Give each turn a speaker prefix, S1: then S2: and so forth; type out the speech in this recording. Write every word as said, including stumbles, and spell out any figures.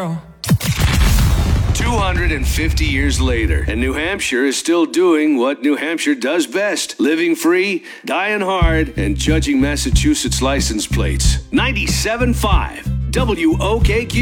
S1: two hundred fifty years later, and New Hampshire is still doing what New Hampshire does best: living free, dying hard, and judging Massachusetts license plates. ninety-seven point five W O K Q.